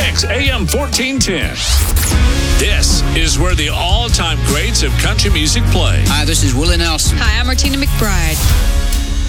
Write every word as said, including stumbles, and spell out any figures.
X A M fourteen ten. This is where the all-time greats of country music play. Hi, this is Willie Nelson. Hi, I'm Martina McBride.